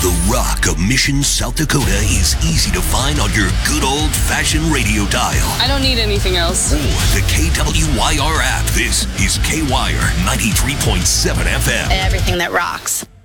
The rock of Mission, South Dakota is easy to find on your good old-fashioned radio dial. I don't need anything else. Or the KWYR app. This is KWYR 93.7 FM. Everything that rocks.